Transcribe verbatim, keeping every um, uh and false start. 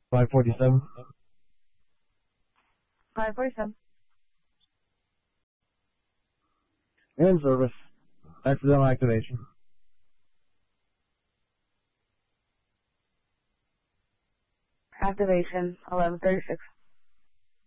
five forty-seven. five forty-seven. In service. Accidental activation. Activation eleven thirty-six.